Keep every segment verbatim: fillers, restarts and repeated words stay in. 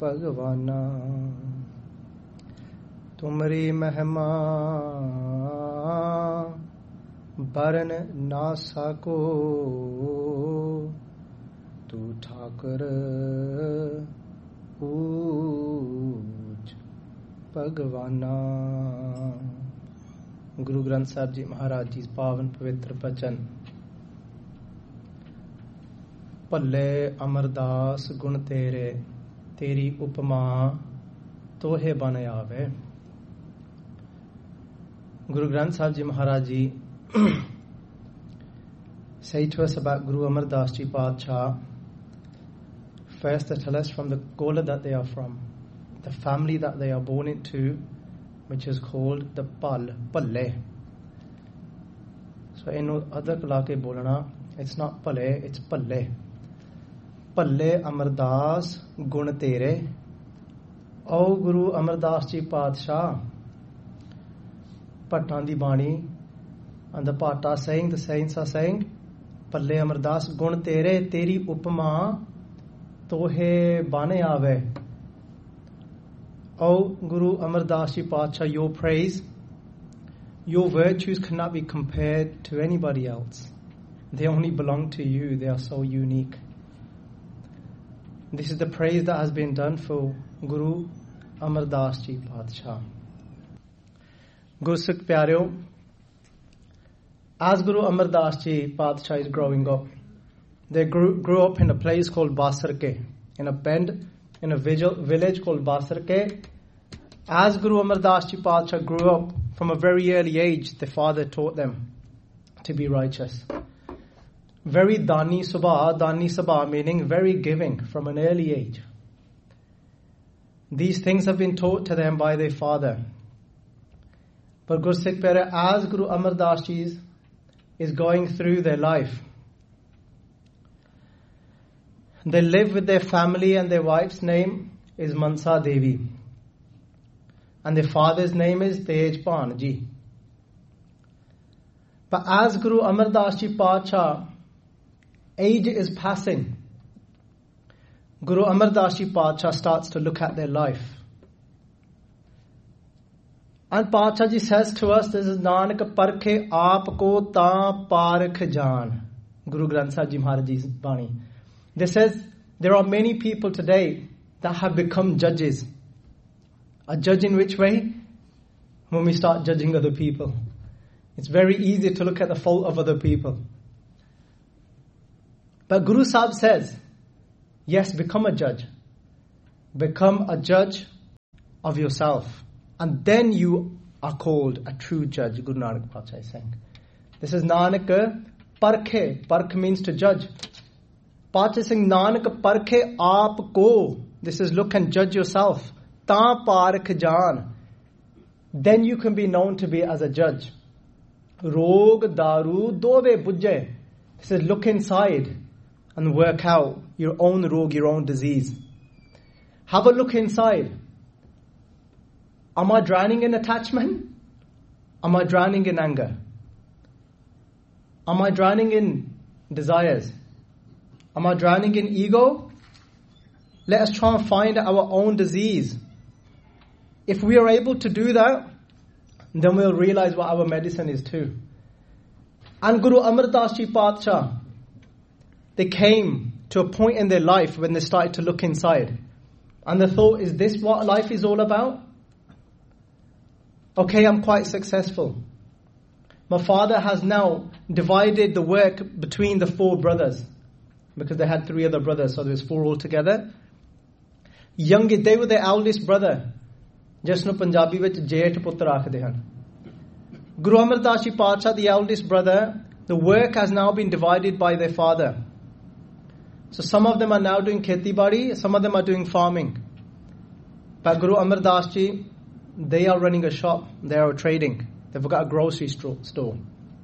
ਭਗਵਾਨਾ ਤੁਮਰੀ ਮਹਿਮਾ ਬਰਨ ਨਾ ਸਕੋ ਤੂੰ ਠਾਕੁਰ ਊਚ ਭਗਵਾਨਾ। ਗੁਰੂ ਗ੍ਰੰਥ ਸਾਹਿਬ ਜੀ ਮਹਾਰਾਜ ਜੀ ਪਾਵਨ ਪਵਿੱਤਰ ਬਚਨ। ਭੱਲੇ ਅਮਰਦਾਸ ਗੁਣ ਤੇਰੇ ਤੇਰੀ ਉਪਮਾ ਤੋਹੇ ਬਨ ਆਵੇ। Guru Granth Sahib Ji Maharaj Ji say to us about Guru Amar Das Ji Padshah. First they tell us from the Gola that they are from, the family that they are born into, which is called the Pal, Palle. So in other kalake bolana, it's not Palle, it's Palle. Palle Amar Das Gun Tere. O Guru Amar Das Ji Padshah. Pattan di Bani and the Pata saying, the saints are saying, Palle Amardas Gun Tere Teri Upama Tohe Bane Ave. O Guru Amardas Ji Padshah, your praise, your virtues cannot be compared to anybody else. They only belong to you. They are so unique. This is the praise that has been done for Guru Amardas Ji Padshah. Guru Sikh Pyareo, as Guru Amar Das Ji Padshah is growing up, they grew, grew up in a place called Basarke, in a bend, in a village called Basarke. As Guru Amar Das Ji Padshah grew up, from a very early age, the father taught them to be righteous. Very Dani Subha, Dani Sabha meaning very giving from an early age. These things have been taught to them by their father. But Guru Sikh Pyare, as Guru Amar Das Ji is going through their life, they live with their family and their wife's name is Mansa Devi. And their father's name is Tejpan Ji. But as Guru Amar Das Ji Padshah, age is passing, Guru Amar Das Ji Padshah starts to look at their life. And Padshah Ji says to us, this is Nanak parkhe aap ko ta parkh jaan. Guru Granth Sahib Ji Maharaj Ji's Bani. They says, there are many people today that have become judges. A judge in which way? When we start judging other people. It's very easy to look at the fault of other people. But Guru Sahib says, yes, become a judge. Become a judge of yourself. And then you are called a true judge, Guru Nanak Padshah is saying. This is Nanak Parkhe. Parkh means to judge. Padshah is saying, Nanak Parkhe aap ko. This is look and judge yourself. Ta parkh jaan. Then you can be known to be as a judge. Rog daru dove bujje. This is look inside and work out your own rog, your own disease. Have a look inside. Am I drowning in attachment? Am I drowning in anger? Am I drowning in desires? Am I drowning in ego? Let us try and find our own disease. If we are able to do that, then we'll realize what our medicine is too. And Guru Amar Das Ji Padshah, they came to a point in their life when they started to look inside. And they thought, is this what life is all about? Okay, I'm quite successful. My father has now divided the work between the four brothers. Because they had three other brothers, so there was four altogether. Youngest, they were the eldest brother. Jasnu Punjabi vich Jeth Putra aakhde han. Guru Amar Das Ji Padshah, the eldest brother, the work has now been divided by their father. So some of them are now doing kheti badi, some of them are doing farming. But Guru Amar Das Ji, they are running a shop, they are trading. They've got a grocery store.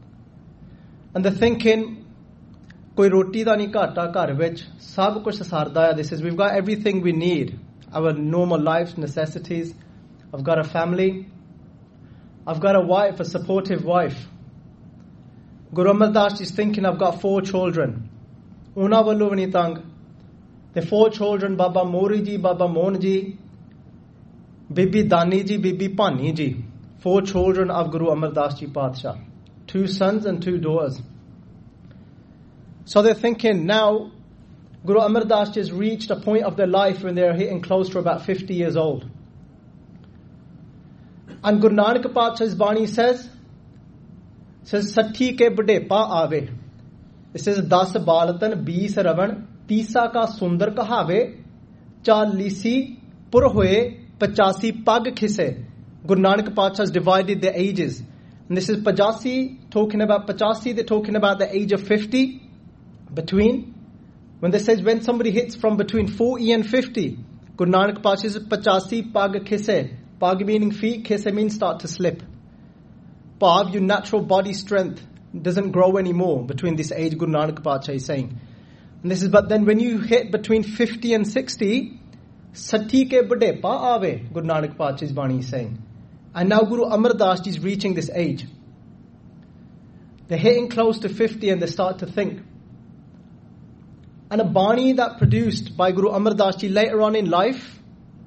And they're thinking, koi roti da nahi ghata ghar vich, sab kuch sarda hai. This is, we've got everything we need. Our normal life necessities. I've got a family. I've got a wife, a supportive wife. Guru Amar Das Ji is thinking, I've got four children. Una vallu vani tang. The four children, Baba Mori ji, Baba Mohan ji, Bibi Dani ji, Bibi Pani ji. Four children of Guru Amar Das Ji Padshah. Two sons and two daughters. So they're thinking now, Guru Amar Das Ji has reached a point of their life when they're hitting close to about fifty years old. And Guru Nanak Padshah's Bani says, says, Satti ke budepa aave. It says, Das balatan, bees ravan, tisa ka sundar kahave, chalisi pur hoye, pachasi pag khise. Guru Nanak Padshah has divided the ages. And this is Pachasi, talking about Pachasi, they're talking about the age of fifty. Between, when they says when somebody hits from between forty and fifty, Guru Nanak Padshah says Pachasi pag khise. Pag meaning feet, khise means start to slip. Pav, your natural body strength doesn't grow anymore between this age, Guru Nanak Padshah is saying. And this is, but then when you hit between fifty and sixty, Sati ke budepa aave, Guru Nanak Padshah's Bani is saying. And now Guru Amar Das Ji is reaching this age. They're hitting close to fifty and they start to think. And a Bani that produced by Guru Amar Das Ji later on in life,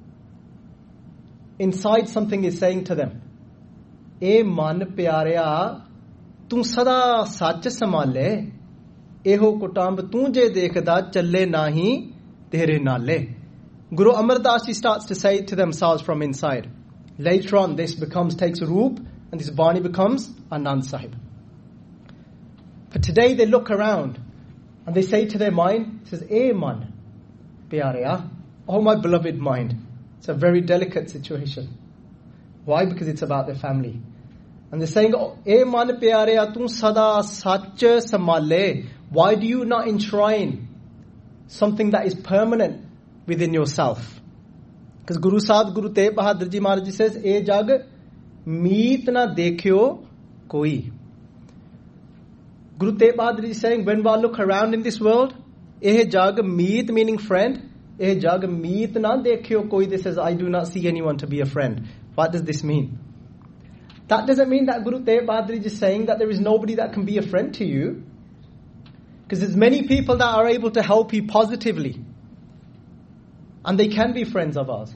inside something is saying to them, E man pyarya, tu sada sach samale, eho kutamb tu je dekhda challe nahi tere nale. Guru Amar Das Ji starts to say it to themselves from inside. Later on, this becomes, takes a roop, and this Bani becomes Anand Sahib. But today they look around, and they say to their mind, it says, Eh man, pyarya, oh my beloved mind. It's a very delicate situation. Why? Because it's about their family. And they're saying, Eh man pyarya, tu sada sach samale. Why do you not enshrine something that is permanent within yourself? Because Guru Sahib, Guru Tegh Bahadur Ji Maharaj Ji says, E jag meet na dekhyo koi. Guru Tegh Bahadur Ji is saying, when we look around in this world, Eh jag meet meaning friend, Eh jag meet na dekhyo koi. This says, I do not see anyone to be a friend. What does this mean? That doesn't mean that Guru Tegh Bahadur Ji is saying that there is nobody that can be a friend to you. Because there's many people that are able to help you positively. And they can be friends of ours.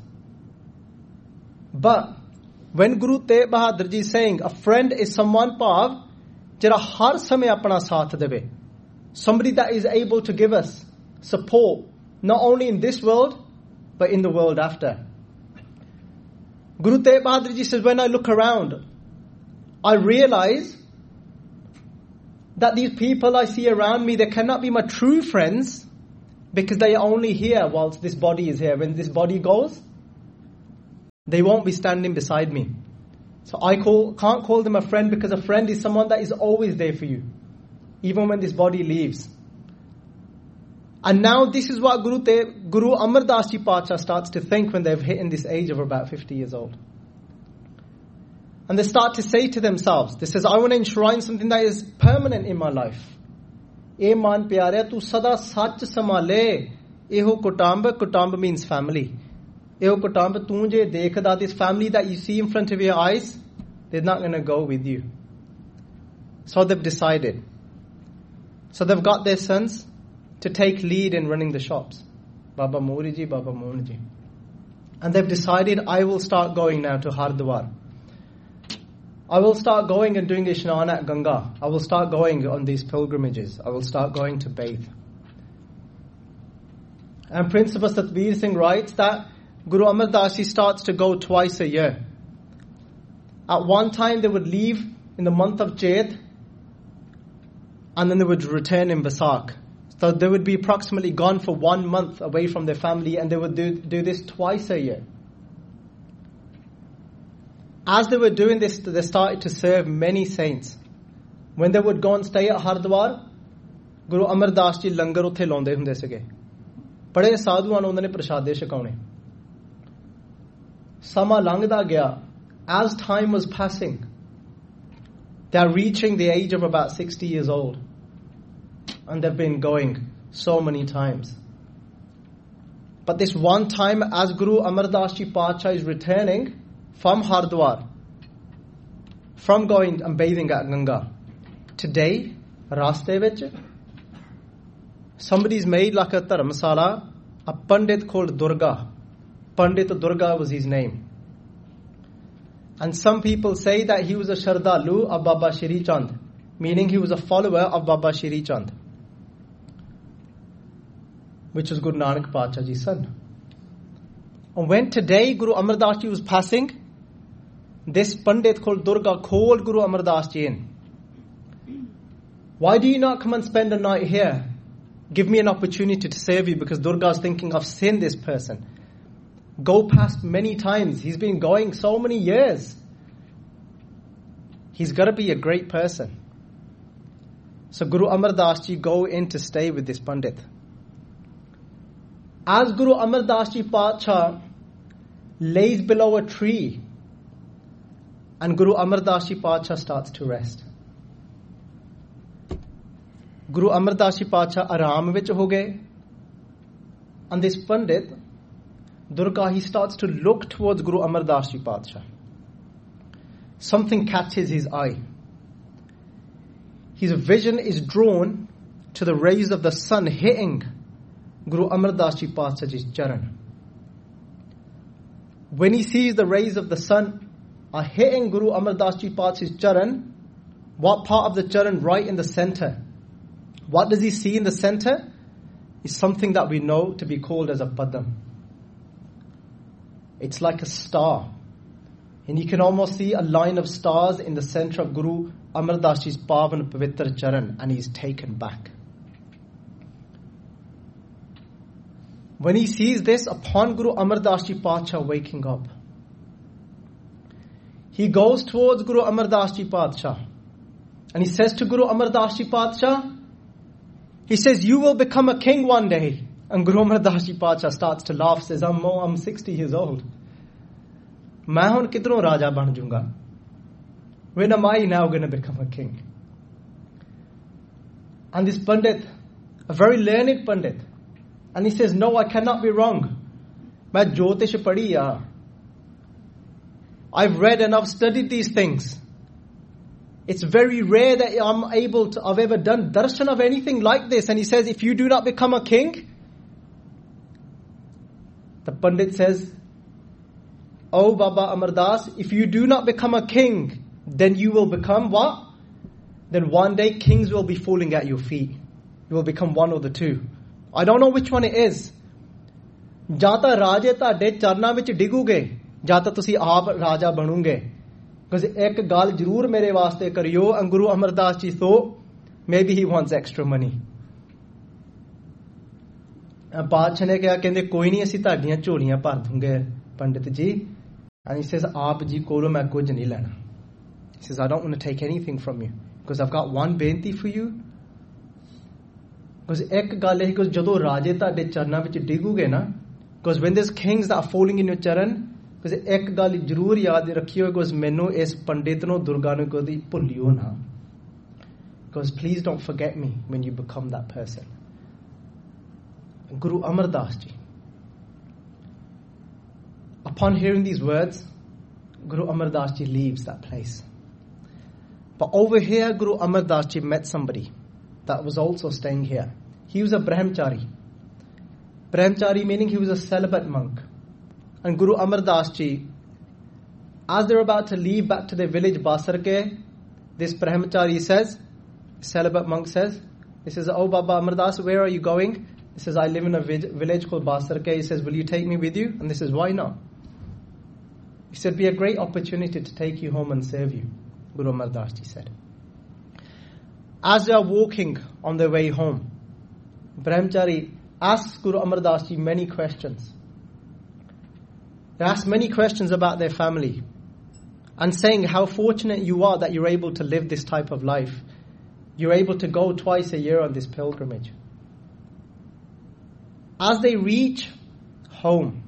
But when Guru Tegh Bahadur Ji is saying a friend is someone pav jara har samay apna saath deve, somebody that is able to give us support not only in this world but in the world after. Guru Tegh Bahadur Ji says, when I look around, I realize that these people I see around me, they cannot be my true friends. Because they are only here whilst this body is here. When this body goes, they won't be standing beside me. So I call, can't call them a friend, because a friend is someone that is always there for you. Even when this body leaves. And now this is what Guru, Te, Guru Amar Das Ji Padshah starts to think when they've hit in this age of about fifty years old. And they start to say to themselves, they says, I want to enshrine something that is permanent in my life. E man pyarya, tu sada sach samale. Eho kutamb, kutamb means family. Eho kutamb, tu je dekhda, this family that you see in front of your eyes, they're not going to go with you. So they've decided. So they've got their sons to take lead in running the shops. Baba Mori ji, Baba Mohan ji. And they've decided, I will start going now to Hardwar. I will start going and doing Ishnan at Ganga. I will start going on these pilgrimages. I will start going to bathe. And Principal Satbir Singh writes that Guru Amar Das Ji starts to go twice a year. At one time they would leave in the month of Chaith, and then they would return in Basak. So they would be approximately gone for one month away from their family, and they would do, do this twice a year. As they were doing this, they started to serve many saints. When they would go and stay at Hardwar, Guru Amar Das Ji langar uthe launde hunde sige. Bade sadhuan ਉਹਨਾਂ ਨੇ ਪ੍ਰਸ਼ਾਦੇ ਛਕਾਉਣੇ. Sama langda gaya. As time was passing, they are reaching the age of about sixty years old. And they've been going so many times. But this one time, as Guru Amar Das Ji Padshah is returning from Hardwar, from going and bathing at Ganga, today, raste vich, somebody's made like a dharamsala a Pandit called Durga. Pandit Durga was his name. And some people say that he was a Shardalu of Baba Shri Chand, meaning he was a follower of Baba Shri Chand, which was Guru Nanak Pacha Ji's son. And when today Guru Amar Das Ji was passing, this Pandit called Durga called Guru Amar Das Ji in. Why do you not come and spend a night here? Give me an opportunity to serve you, because Durga is thinking, I've seen this person go past many times. He's been going so many years. He's got to be a great person. So Guru Amar Das Ji go in to stay with this Pandit. As Guru Amar Das Ji Pacha lays below a tree, and Guru Amar Das Ji Pacha starts to rest. Guru Amar Das Ji Pacha aram vich ho gaye, and this Pandit Durga, he starts to look towards Guru Amar Das Ji Pacha. Something catches his eye. His vision is drawn to the rays of the sun hitting Guru Amar Das Ji Pacha's charan. When he sees the rays of the sun are hitting Guru Amar Das Ji Pacha's charan, what part of the charan? Right in the center. What does he see in the center? Is something that we know to be called as a padam. It's like a star. And you can almost see a line of stars in the center of Guru Amar Das Ji's Pavan Pavitra Charan, and he's taken back. When he sees this upon Guru Amar Das Ji Pacha waking up, he goes towards Guru Amar Das Ji Pacha and he says to Guru Amar Das Ji Pacha, he says, you will become a king one day. And Guru Amar Das Ji Pacha starts to laugh, says, I'm, I'm sixty years old. मैं हुन किधरों राजा बन जाऊंगा? When am I now going to become a king? And this Pandit, a very learned Pandit, and he says, no, I cannot be wrong. मैं ज्योतिष पढ़ी यार. I've read and I've studied these things. It's very rare that I'm able to, I've ever done darshan of anything like this. And he says, if you do not become a king, the Pandit says, oh Baba Amar Das, if you do not become a king, then you will become what? Then one day kings will be falling at your feet. You will become one of the two. I don't know which one it is. ਜਾਂ ਤਾਂ ਰਾਜੇ ਤੁਹਾਡੇ ਚਰਨਾਂ ਵਿੱਚ ਡਿੱਗੂਗੇ, ਜਾਂ ਤਾਂ ਤੁਸੀਂ ਆਪ ਰਾਜਾ ਬਣੋਗੇ. Because ਇੱਕ ਗੱਲ ਜ਼ਰੂਰ ਮੇਰੇ ਵਾਸਤੇ ਕਰਿਓ, and Guru Amar Das Ji thought maybe he wants extra money. ਬਾਦਸ਼ਾਹ ਨੇ ਕਿਹਾ, ਕਹਿੰਦੇ ਕੋਈ ਨਹੀਂ, ਅਸੀਂ ਤੁਹਾਡੀਆਂ ਝੋਲੀਆਂ ਭਰ ਦੂੰਗੇ ਪੰਡਿਤ ਜੀ. And he says, ਆਪ ਜੀ ਕੋਲੋਂ ਮੈਂ ਕੁਝ ਨਹੀਂ ਲੈਣਾ. He says, I don't want to take anything from you, because I've got one ਬੇਨਤੀ for you. Because ਇੱਕ ਗੱਲ ਹੈ, because ਜਦੋਂ ਰਾਜੇ ਤੁਹਾਡੇ ਚਰਨਾਂ ਵਿੱਚ ਡਿੱਗੂਗੇ ਨਾ, because when there's kings that are falling in your charan, because ਇੱਕ ਗੱਲ ਜ਼ਰੂਰ ਯਾਦ ਰੱਖਿਓ, because ਮੈਨੂੰ ਇਸ ਪੰਡਿਤ ਨੂੰ ਦੁਰਗਾ ਨੂੰ ਕਦੀ ਭੁੱਲਿਓ ਨਾ. Because please don't forget me when you become that person. Guru Amar Das Ji, upon hearing these words, Guru Amar Das Ji leaves that place. But over here, Guru Amar Das Ji met somebody that was also staying here. He was a Brahmachari. Brahmachari meaning he was a celibate monk. And Guru Amar Das Ji, as they're about to leave back to their village Basarke, this Brahmachari says, celibate monk says, he says, oh Baba Amar Das, where are you going? He says, I live in a village called Basarke. He says, will you take me with you? And this is why not? He said, be a great opportunity to take you home and serve you. Guru Amar Das Ji said. As they are walking on their way home, Brahmachari asks Guru Amar Das Ji many questions. They ask many questions about their family and saying how fortunate you are that you're able to live this type of life. You're able to go twice a year on this pilgrimage. As they reach home,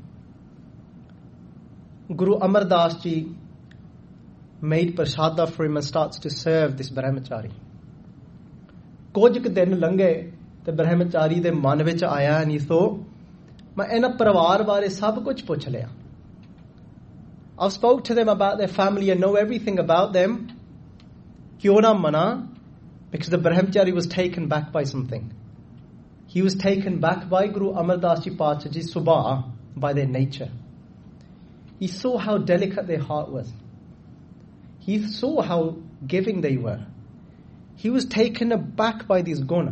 Guru Amar Das Ji made prasada for him and starts to serve this Brahmachari. ਕੁਝ ਕੁ ਦਿਨ ਲੰਘੇ ਤੇ ਬ੍ਰਹਮਚਾਰੀ ਦੇ ਮਨ ਵਿੱਚ ਆਇਆ, ਨਹੀਂ ਸੋ ਮੈਂ ਇਹਨਾਂ ਪਰਿਵਾਰ ਬਾਰੇ ਸਭ ਕੁਝ ਪੁੱਛ ਲਿਆ. I've spoke to them about their family and know everything about them. ਕਿਉਂ ਨਾ ਮਨਾ? Because the Brahmachari was taken back by something. he was taken back by Guru Amar Das Ji Pacha Ji Subha by their nature. He saw how delicate their heart was. He saw how giving they were. He was taken aback by these guna.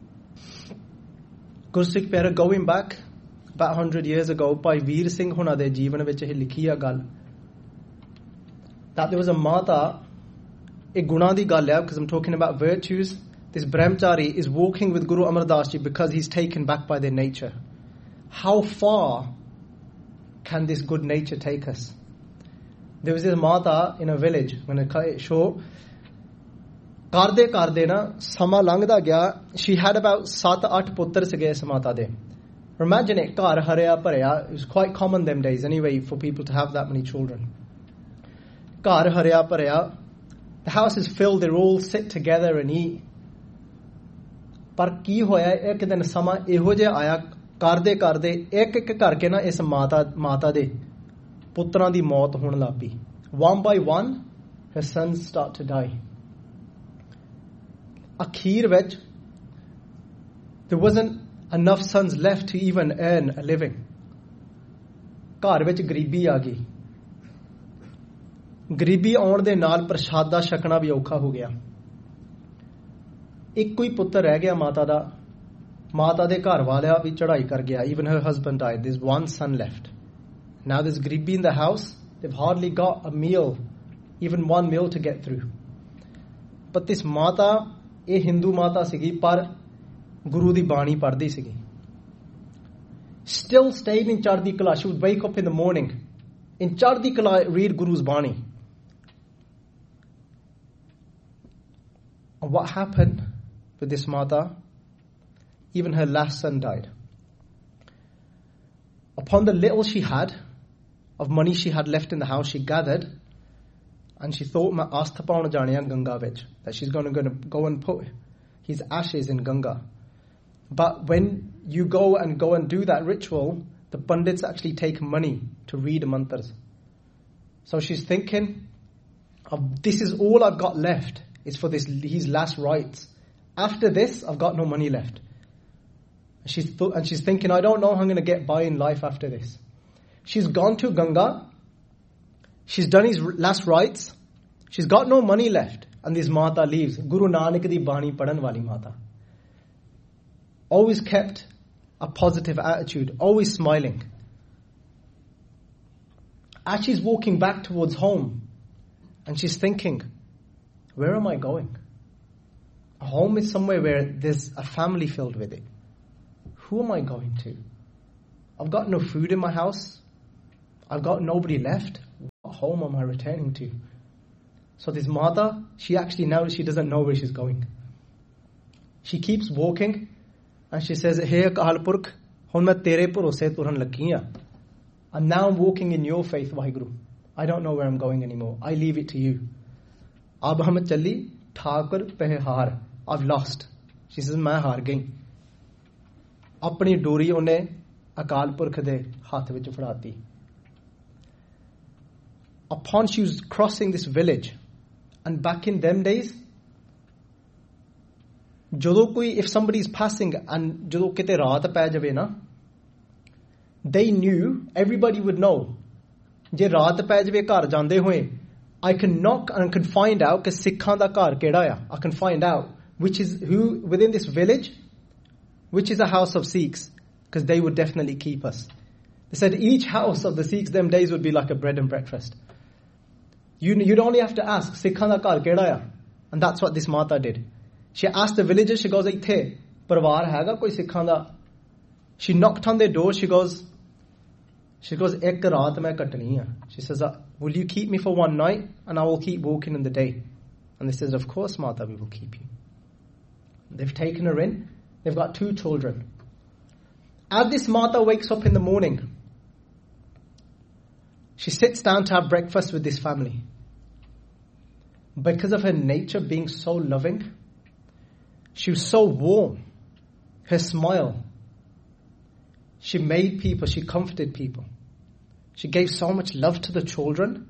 Gursikh Pyara, going back about one hundred years ago, by Veer Singh Huna de Jeevan vich eh likhi a gal that there was a mata, a guna di gal hai, because I'm talking about virtues. This brahmachari is walking with Guru Amar Das Ji because he's taken back by their nature. How far can this good nature take us? There was this mata in a village. I'm going to show. Karde karde na sama langda gaya. She had about seven eight putter se gaye mata de. Imagine it, ghar harya bharya. It was quite common them days anyway for people to have that many children. Ghar harya bharya. The house is filled. They all sit together and eat. पर की होया एक दिन समा इहो जे आया करदे करदे एक एक करके ना इस माता माता दे पुत्रां दी मौत होण लग पई. One by one her sons start to die. Akhir vich there wasn't enough sons left to even earn a living. घर vich गरीबी आ गई. गरीबी आउण दे नाल प्रसादा छकना भी औखा हो गया. एक कोई पुत्र रह गया माता दा. माता दे घर वाला भी चढ़ाई कर गया. Even her husband died. There's one son left. Now there's gribi in the house. They've hardly got a meal, even one meal to get through. But this mata, a Hindu mata sigi, par Guru di bani paddi sigi. Still stayed in Chardi Kala. She would wake up in the morning. In Chardi Kala, read Guru's bani. And what happened with this mata? Even her last son died. Upon the little she had of money she had left in the house, she gathered, and she thought, "Ma astha pauna janiya Ganga vich," that she's going to go and put his ashes in Ganga. But when you go and go and do that ritual, the Pandits actually take money to read mantras. So she's thinking, oh, this is all I've got left, is for this his last rites. After this, I've got no money left. She's th- and she's thinking, I don't know how I'm going to get by in life after this. She's gone to Ganga. She's done his last rites. She's got no money left. And this Mata leaves. Guru Nanak di Bani Padan wali Mata. Always kept a positive attitude. Always smiling. As she's walking back towards home, and she's thinking, where am I going? Home is somewhere where there's a family filled with it. Who am I going to? I've got no food in my house. I've got nobody left. What home am I returning to? So this mother, she actually now she doesn't know where she's going. She keeps walking and she says, "Hey Akal Purkh, hun main tere bharose turan lagi ha. And now I'm walking in your faith, Vaheguru. I don't know where I'm going anymore. I leave it to you. Ab hum challi thakur pe haar. I've lost." She says, "Main haar gayi." Apni dori ਉਹਨੇ Akal Purkh ਦੇ ਹੱਥ ਵਿੱਚ ਫੜਾਤੀ. Upon she was crossing this village, and back in them days, ਜਦੋਂ ਕੋਈ if somebody is passing and ਜਦੋਂ ਕਿਤੇ ਰਾਤ ਪੈ ਜਾਵੇ ਨਾ, they knew, everybody would know, ਜੇ ਰਾਤ ਪੈ ਜਾਵੇ ਘਰ ਜਾਂਦੇ ਹੋਏ, I can knock and can find out ਕਿ ਸਿੱਖਾਂ ਦਾ ਘਰ ਕਿਹੜਾ ਆ. I can find out which is who within this village, which is a house of Sikhs, because they would definitely keep us. They said each house of the Sikhs them days would be like a bread and breakfast. You, you'd only have to ask, Sikhan da ghar keda ya? And that's what this Mata did. She asked the villagers, she goes, "Ithe parwar hega koi Sikhan da?" She knocked on their door, she goes, she goes, "Ek raat main katni hai." She says, "Will you keep me for one night and I will keep walking in the day?" And they says, "Of course, Mata, we will keep you." They've taken her in. They've got two children. As this Mata wakes up in the morning, she sits down to have breakfast with this family. Because of her nature being so loving, she was so warm. Her smile, she made people, she comforted people. She gave so much love to the children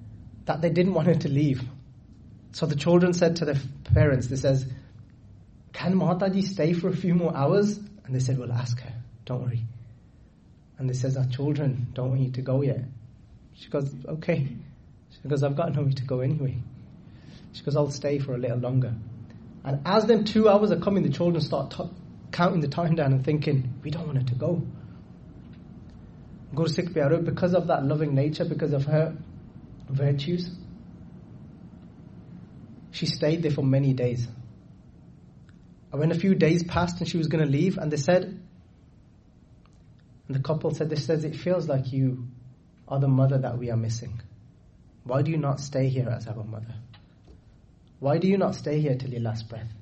that they didn't want her to leave. So the children said to their parents, they says, can Mataji stay for a few more hours? And they said, well, ask her, don't worry. And they says, our children don't want you to go yet. She goes, okay. She goes, I've got nowhere to go anyway. She goes, I'll stay for a little longer. And as them two hours are coming, the children start t- counting the time down and thinking, we don't want her to go. Gursikh Pyaro, because of that loving nature, because of her virtues, she stayed there for many days. And when a few days passed and she was going to leave, and they said, and the couple said, this says, it feels like you are the mother that we are missing. Why do you not stay here as our mother? Why do you not stay here till your last breath?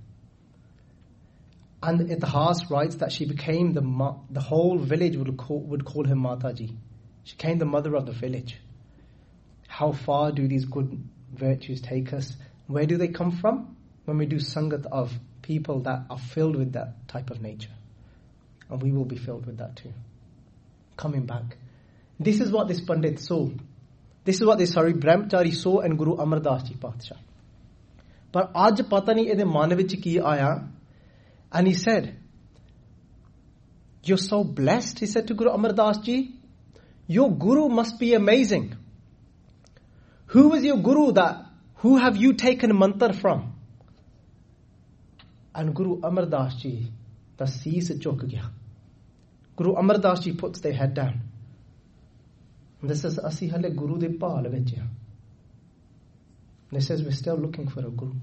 And Itihas writes that she became the ma- the whole village would call, would call her Mataji. She became the mother of the village. How far do these good virtues take us? Where do they come from? When we do sangat of people that are filled with that type of nature. And we will be filled with that too. Coming back. This is what this Pandit saw. This is what this sorry, Brahmachari saw and Guru Amar Das Ji Paatshah. But aaj pata nahi ede man vich ki aaya. And he said, you're so blessed, he said to Guru Amar Das Ji. Your Guru must be amazing. Who is your Guru that, who have you taken mantra from? And Guru Amar Das Ji, the seas chuk gaya. Guru Amar Das Ji puts their head down. And this is, asi hale Guru de paal vich ha. They says, we're still looking for a Guru.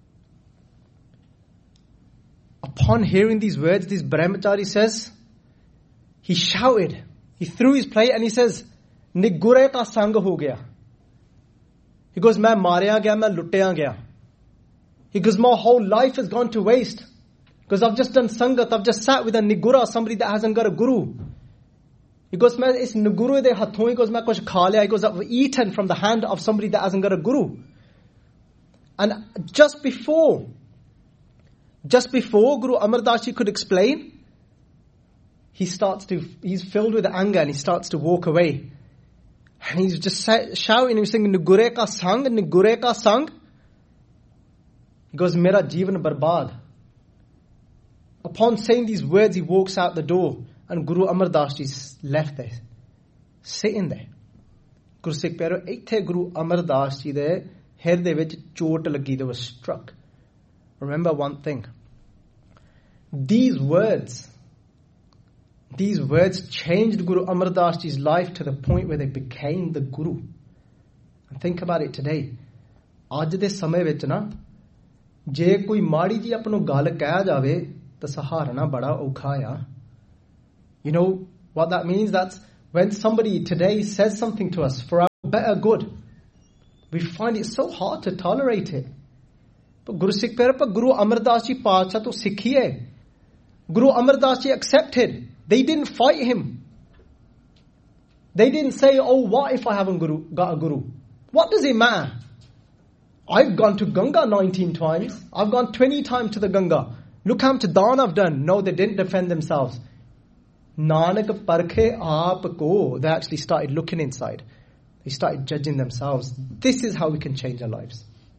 Upon hearing these words, this Brahmachari says, he shouted, he threw his plate and he says, Nigure ka sang ho gaya. He goes, main marya gaya, main luttiya gaya. He goes, my whole life has gone to waste. Because I've just done sangat, I've just sat with a nigura, somebody that hasn't got a guru. He goes, main is niguru de hathon, he goes, main kuch kha liya. He goes, I've eaten from the hand of somebody that hasn't got a guru. And just before, just before Guru Amar Das Ji could explain, he starts to, he's filled with anger and he starts to walk away. And he's just shouting, he's singing, Nigure ka sang, Nigure ka sang. He goes, Mera jeevan barbad. Upon saying these words, he walks out the door and Guru Amar Das Ji's left there, sitting there. Guru Sikh Pyaro, eithe Guru Amar Das Ji de hirde vich chot lagi, they were struck. Remember one thing. These words, these words changed Guru Amar Das Ji's life to the point where they became the Guru. And think about it today. Aaj de samay vich na, je koi maadi ji apno gal kah jave, ta saharana bada aukha ya. You know what that means? That's when somebody today says something to us for our better good, we find it so hard to tolerate it. But Guru Sikh Pyaro, but Guru Amar Das Ji Paatshah to Sikhi hai. Guru Amar Das Ji accepted. They didn't fight him. They didn't say, oh, what if I haven't guru, got a Guru? What does it matter? I've gone to Ganga nineteen times. I've gone twenty times to the Ganga. Look how much daan I've done. No, they didn't defend themselves. Nanak parkhe aap ko. They actually started looking inside. They started judging themselves. This is how we can change our lives.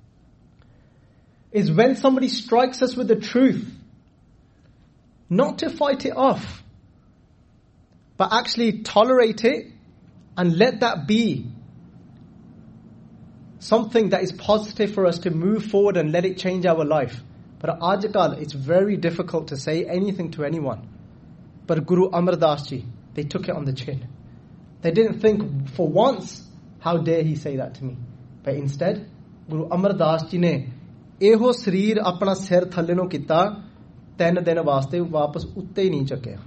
Is when somebody strikes us with the truth, not to fight it off, but actually tolerate it and let that be something that is positive for us to move forward and let it change our life. But ajkal, it's very difficult to say anything to anyone. But Guru Amar Das Ji, they took it on the chin. They didn't think for once, how dare he say that to me? But instead, Guru Amar Das Ji ne eho sਰੀਰ अपना सिर थल्ले no कीता तीन दिन वास्ते वापस उत्ते ही नहीं चुकिया.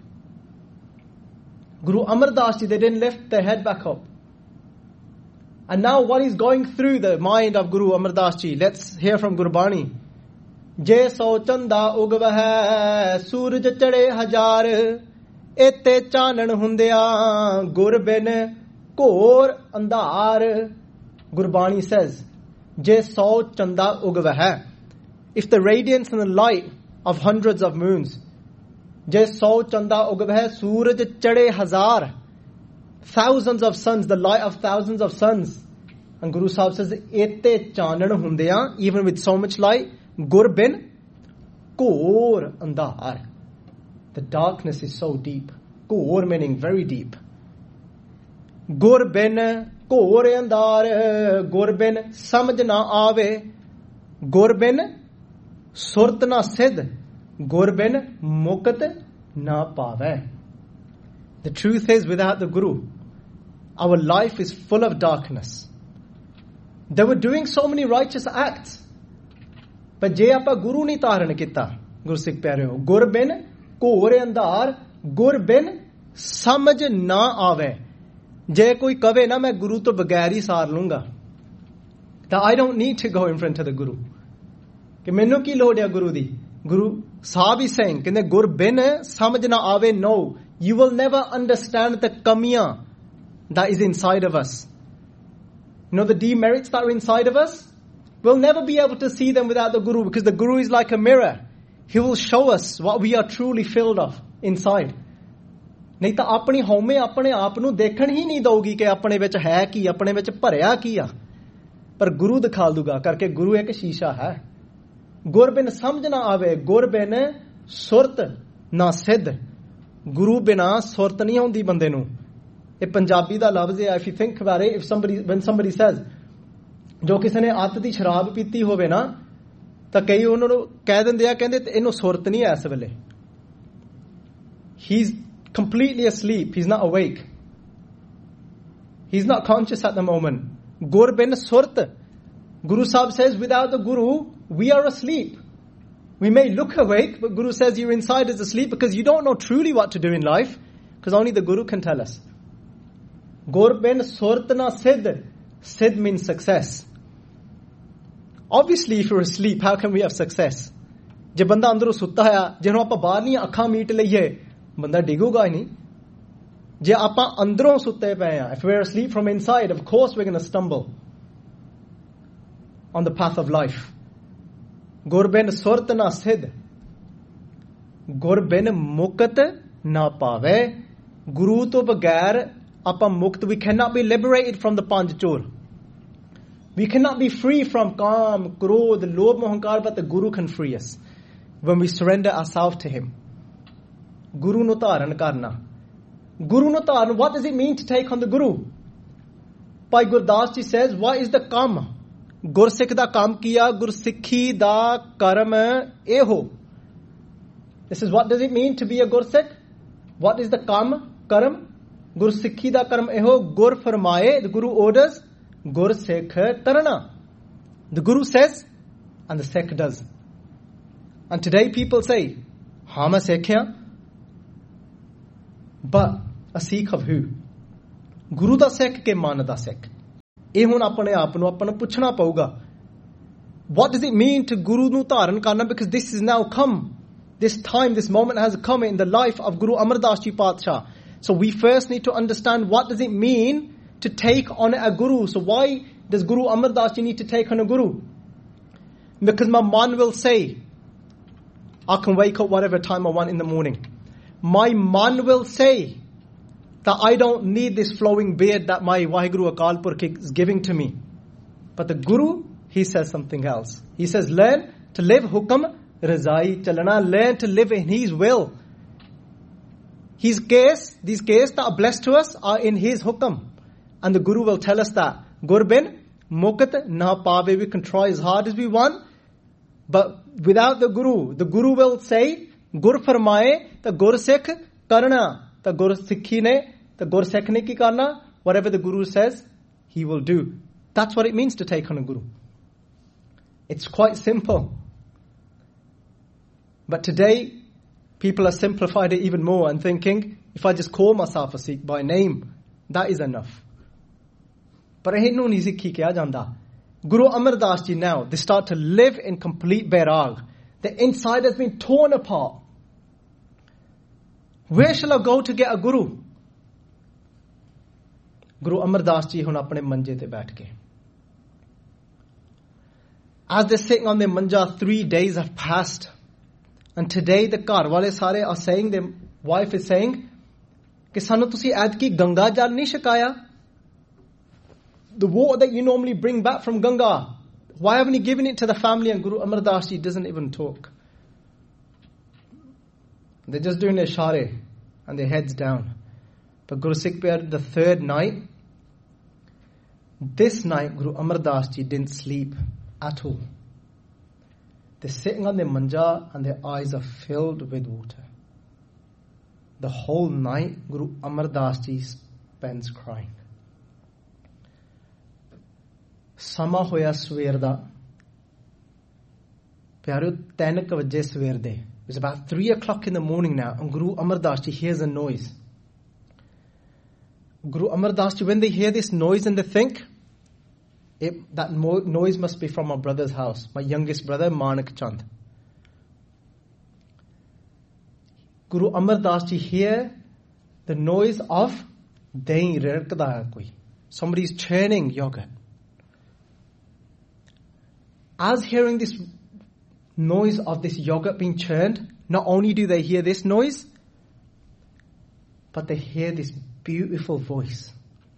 Guru Amar Das Ji, they didn't lift their head back up. And now what is going through the mind of Guru Amar Das Ji? Let's hear from Gurbani. Je so chanda ugvah suraj chade हजार ete chanan hundya gur bin kor andar. Gurbani says, Je so chanda ugvah. If the radiance and the light of hundreds of moons, Je so chanda ugvah suraj chade हजार, thousands of suns, the light of thousands of suns. And Guru Sahib says, Ete chanan hundya, even with so much light, gur bin ਘੋਰ ਅੰਧਾਰ. The darkness is so deep. ਘੋਰ meaning very deep. ਗੁਰ ਬਿਨ ਘੋਰ ਅੰਧਾਰ, ਗੁਰ ਬਿਨ ਸਮਝ ਨਾ ਆਵੇ, ਗੁਰ ਬਿਨ ਸੁਰਤ ਨਾ ਸਿੱਧ, ਗੁਰ ਬਿਨ ਮੁਕਤ ਨਾ ਪਾਵੇ. The truth is, without the Guru, our life is full of darkness. They were doing so many righteous acts. But ਜੇ ਆਪਾਂ ਗੁਰੂ ਨਹੀਂ ਧਾਰਨ ਕੀਤਾ, ਗੁਰਸਿੱਖ ਪਿਆਰਿਓ, ਗੁਰ ਬਿਨ ਘੋਰ ਅੰਧਾਰ, ਗੁਰ ਬਿਨ ਸਮਝ ਨਾ ਆਵੇ. ਜੇ ਕੋਈ ਕਵੇ ਨਾ ਮੈਂ ਗੁਰੂ ਤੋਂ ਬਗੈਰ ਹੀ ਸਾਰ ਲੂੰਗਾ, ਤਾਂ I don't need to go in front of the Guru. ਕਿ ਮੈਨੂੰ ਕੀ ਲੋੜ ਹੈ ਗੁਰੂ ਦੀ? ਗੁਰੂ ਸਾਹਿਬ ਹੀ saying, ਕਹਿੰਦੇ ਗੁਰ ਬਿਨ ਸਮਝ ਨਾ ਆਵੇ. No, you will never understand the kamiyah that is inside of us. You know the demerits that are inside of us? We'll never be able to see them without the Guru, because the Guru is like a mirror. He will show us what we are truly filled of inside. ਨਹੀਂ ਤਾਂ ਆਪਣੀ ਹਉਮੈ ਆਪਣੇ ਆਪ ਨੂੰ ਦੇਖਣ ਹੀ ਨਹੀਂ ਦਊਗੀ ਕਿ ਆਪਣੇ ਵਿੱਚ ਹੈ ਕੀ, ਆਪਣੇ ਵਿੱਚ ਭਰਿਆ ਕੀ ਆ. ਪਰ ਗੁਰੂ ਦਿਖਾ ਦੂਗਾ, ਕਰਕੇ ਗੁਰੂ ਇੱਕ ਸ਼ੀਸ਼ਾ ਹੈ. ਗੁਰ ਬਿਨ ਸਮਝ ਨਾ ਆਵੇ, ਗੁਰ ਬਿਨ ਸੁਰਤ ਨਾ ਸਿੱਧ. ਗੁਰੂ ਬਿਨਾ ਸੁਰਤ ਨਹੀਂ ਆਉਂਦੀ ਬੰਦੇ ਨੂੰ. ਇਹ ਪੰਜਾਬੀ ਦਾ ਲਫ਼ਜ਼ ਹੈ. If you think about it, if somebody, when somebody says, ਜੋ ਕਿਸੇ ਨੇ ਅੱਤ ਦੀ ਸ਼ਰਾਬ ਪੀਤੀ ਹੋਵੇ ਨਾ, ਤਾਂ ਕਈ ਉਹਨਾਂ ਨੂੰ ਕਹਿ ਦਿੰਦੇ ਆ, ਕਹਿੰਦੇ ਇਹਨੂੰ ਸੁਰਤ ਨਹੀਂ ਹੈ ਇਸ ਵੇਲੇ. He's completely asleep. He's not awake. He's not conscious at the moment. Gur bin surt. Guru Sahib says, without the Guru, we are asleep. We may look awake, but Guru says you're inside as asleep because you don't know truly what to do in life, because only the Guru can tell us. Gur bin surt na siddh. Siddh means success. Obviously, if you're asleep, how can we have success? ਜੇ ਬੰਦਾ ਅੰਦਰੋਂ ਸੁੱਤਾ ਹੋਇਆ, ਜਿਹਨੂੰ ਆਪਾਂ ਬਾਹਰਲੀਆਂ ਅੱਖਾਂ meat ਲਈਏ, ਬੰਦਾ ਡਿੱਗੂਗਾ ਹੀ ਨਹੀਂ. ਜੇ ਆਪਾਂ ਅੰਦਰੋਂ ਸੁੱਤੇ ਪਏ ਆ, if we're asleep from inside, of course we're going to stumble on the path of life. ਗੁਰਬਿਨ ਸੁਰਤ ਨਾ ਸਿੱਧ, ਗੁਰਬਿਨ ਮੁਕਤ ਨਾ ਪਾਵੇ. ਗੁਰੂ ਤੋਂ ਬਗੈਰ ਆਪਾਂ ਮੁਕਤ, we cannot be liberated from the ਪੰਜ ਚੋਰ. We cannot be free from kaam, krodh, lobh, mohankar, but the Guru can free us when we surrender ourselves to Him. Guru nu dharan karna. Guru nu dharan, what does it mean to take on the Guru? Bhai Gurdas ji says, what is the kam? Gursikh da kam kiya, Gursikhi da karam eho. This is what does it mean to be a Gursikh? What is the kam, karam? Gursikhi da karam eho, Gur farmaye, the Guru orders, Gur Sikh Tarana. The Guru says, and the Sikh does. And today people say, haan main Sikh hain. But a Sikh of who? Guru da Sikh ke man da Sikh? Eh hun apne aap nu apna puchna pauga. What does it mean to Guru nu dharan karna? Because this is now come. This time, this moment has come in the life of Guru Amar Das Ji Paatshah. So we first need to understand what does it mean to take on a Guru. So why does Guru Amar Das Ji need to take on a Guru? Because my man will say, I can wake up whatever time I want in the morning. My man will say that I don't need this flowing beard that my Waheguru Akal Purkh is giving to me. But the Guru, he says something else. He says, learn to live hukam razai chalana. Learn to live in His will. His case, these cases that are blessed to us are in His hukam. And the Guru will tell us that. Gurbin, mukat na pave. We can try as hard as we want. But without the Guru, the Guru will say, Gur farmaye, the Gur Sikh karna. The Gur Sikhi ne, the Gur Sikh ne ki karna. Whatever the Guru says, he will do. That's what it means to take on a Guru. It's quite simple. But today, people have simplified it even more and thinking, if I just call myself a Sikh by name, that is enough. But ਇਹਨੂੰ ਨਹੀਂ ਸਿੱਖੀ ਕਿਹਾ ਜਾਂਦਾ. Guru Amar Das Ji now, they start to live in complete bairag. The inside has been torn apart. Where shall I go to get a Guru? Guru Amar Das Ji ਹੁਣ ਆਪਣੇ ਮੰਜੇ ਤੇ ਬੈਠ ਕੇ. As they're sitting on their manja, three days have passed. And today the ਘਰ ਵਾਲੇ ਸਾਰੇ are saying, their wife is saying, ਕਿ ਸਾਨੂੰ ਤੁਸੀਂ ਐਤਕੀ ਗੰਗਾ ਜਲ ਨਹੀਂ ਛਕਾਇਆ. The water that you normally bring back from Ganga, why haven't you given it to the family? And Guru Amar Das Ji doesn't even talk. They're just doing ishare and their heads down. But Guru Sikh Pyar, the third night, this night Guru Amar Das Ji didn't sleep at all. They're sitting on their manja and their eyes are filled with water. The whole night Guru Amar Das Ji spends crying. Sama hoya swer da. Pyareo, ten vaje swer de. It's about three o'clock in the morning now, and Guru Amar Das Ji hears a noise. Guru Amar Das Ji, when they hear this noise and they think, it, that mo- noise must be from my brother's house, my youngest brother, Manak Chand. Guru Amar Das Ji hear the noise of dahi rirkda hai koi. Somebody's churning yogurt. As hearing this noise of this yogurt being churned, not only do they hear this noise, but they hear this beautiful voice.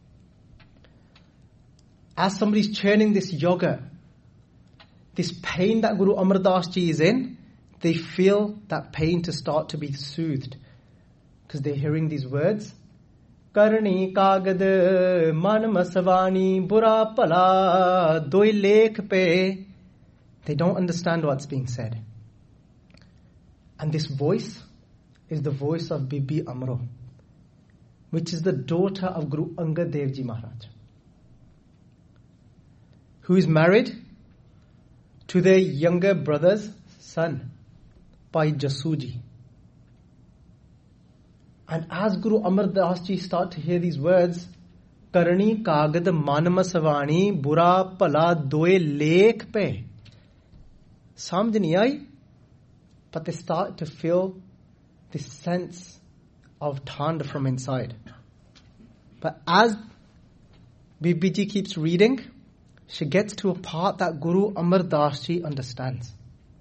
As somebody's churning this yogurt, this pain that Guru Amar Das Ji is in, they feel that pain to start to be soothed. Because they're hearing these words. Karni kagad man masavani bura pala doi lekh pe. They don't understand what's being said. And this voice is the voice of Bibi Amro, which is the daughter of Guru Angad Dev Ji Maharaj, who is married to their younger brother's son, Bhai Jasu Ji. And as Guru Amar Das Ji start to hear these words, Karni kagad manama savani bura pala doe lekh pe. Samjh nahi aayi, but they start to feel this sense of thand from inside. But as Bibi Ji keeps reading, she gets to a part that Guru Amar Das Ji understands.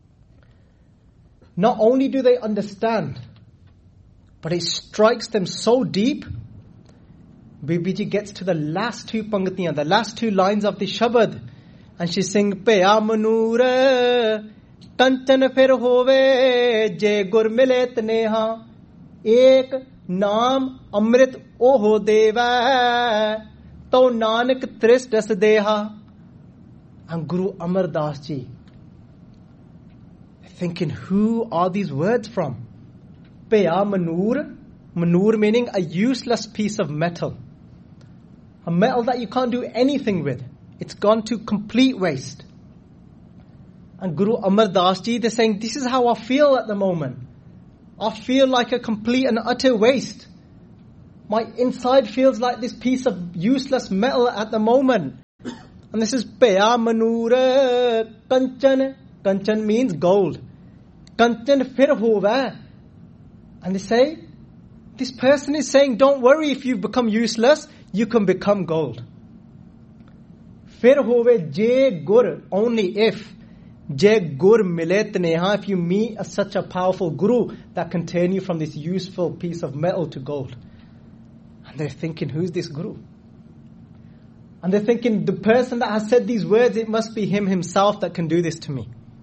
Not only do they understand, but it strikes them so deep. Bibi Ji gets to the last two pangtiyan, the last two lines of the Shabad, and she sings, Paya Manur Kanchan Fir Hove Je Gur Mile Tneha Ek Naam Amrit Oho Deva To Nanak Tris Das Deha. And Guru Amar Das Ji thinking, who are these words from? Paya Manur, Manur meaning a useless piece of metal. A metal that you can't do anything with. It's gone to complete waste. And Guru Amar Das Ji, they're saying, this is how I feel at the moment. I feel like a complete and utter waste. My inside feels like this piece of useless metal at the moment. And this is Paya Manura Kanchan. Kanchan means gold. Kanchan fir hova. And they say, this person is saying, don't worry if you become useless, you can become gold. Fir hove je gur, only if. Je gur milet neha, if you meet a, such a powerful guru that can turn you from this useful piece of metal to gold. And they're thinking, who's this guru? And they're thinking, the person that has said these words, it must be him himself that can do this to me.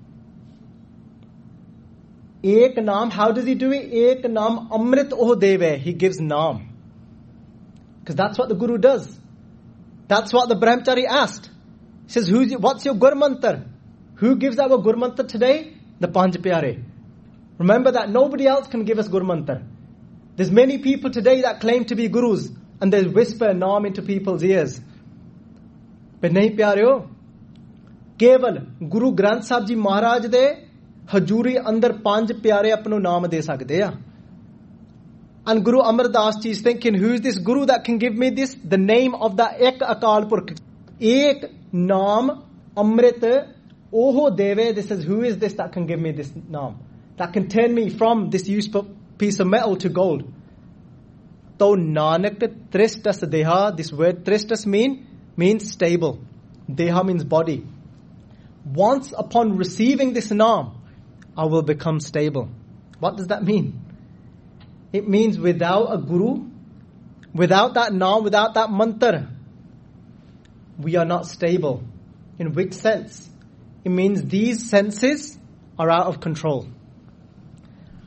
Ek naam, how does he do it? Ek naam amrit oh deve. He gives naam. Because that's what the guru does. That's what the Brahmachari asked. He says, Who's, what's your Gur Mantar? Who gives our Gur Mantar today? The Panj Pyare. Remember that nobody else can give us Gur Mantar. There's many people today that claim to be gurus and they whisper naam into people's ears. But nahi pyareo. Keval Guru Granth Sahib Ji Maharaj de Hajuri andar Panj Pyare apno naam de sakde ya. And Guru Amar Das Ji is thinking, who is this guru that can give me this? The name of the Ek Akal Purkh. Ek naam Amrit Oho Deve. This is, who is this that can give me this naam? That can turn me from this useful piece of metal to gold. To Nanak Tristas Deha. This word Tristas mean, means stable. Deha means body. Once upon receiving this naam, I will become stable. What does that mean? It means without a guru, without that naam, without that mantra, we are not stable. In which sense? It means these senses are out of control.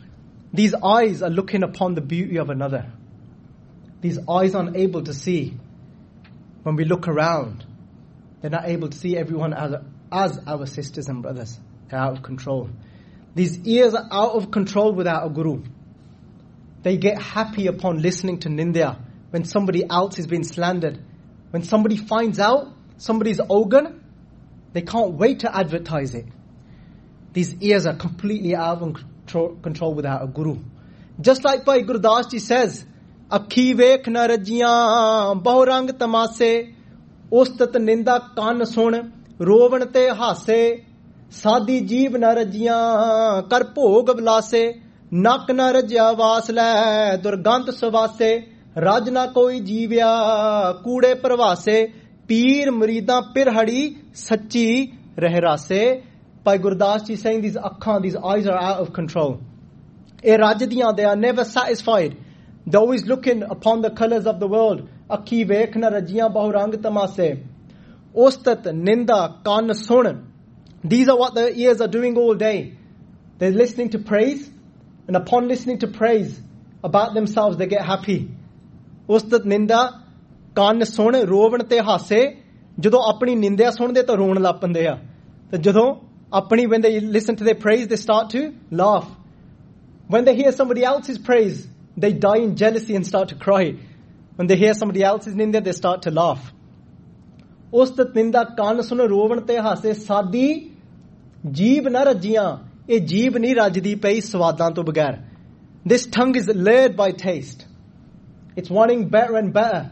These eyes are looking upon the beauty of another. These eyes aren't able to see. When we look around, they're not able to see everyone as, as our sisters and brothers. They're out of control. These ears are out of control without a guru. They get happy upon listening to nindya when somebody else is being slandered. When somebody finds out somebody's ogan, they can't wait to advertise it. These ears are completely out of control, control without a guru. Just like Bhai Gurdas ji says, Akhi vekh na rajiyan bahurang tamase, ustat ninda kan sun, rovan te hase, sadi jeev na rajiyan kar bhog vilase, nak na rajya vasle durgant savase, raj na koi jeevya koode parvase, peer muridan pirhadi sachi rehrase. Bhai Gurdas ji saying these akhan, these eyes are out of control. E rajdiyan, they are never satisfied. They're always looking upon the colors of the world. Akhi vekhna rajiyan bahurang tamase. Ostat ninda kan sun. These are what the ears are doing all day. They're listening to praise, and upon listening to praise about themselves, they get happy. Ostat ninda kan sun rovan te hase. Jadon apni nindya sunde ta roਣ ਲੱਗ ਪੈਂਦੇ ਆ. ਤੇ ਜਦੋਂ ਆਪਣੀ, when they listen to their praise, they start to laugh. When they hear somebody else's praise, they die in jealousy and start to cry. When they hear somebody else's ninda, they start to laugh. Ustat ninda kan sun rovan te hase, sadi jeeb na rajiyan. Eh jeeb nahi rajdi pei swadan to bagair. This tongue is lured by taste. It's wanting better and better.